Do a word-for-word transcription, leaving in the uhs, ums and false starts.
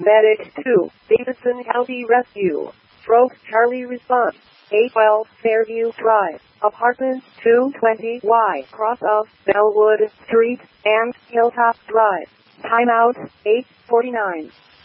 Medic two, Davidson County Rescue. Stroke Charlie response. eight twelve Fairview Drive, Apartment two twenty Y, cross of Bellwood Street and Hilltop Drive. Timeout, eight forty-nine.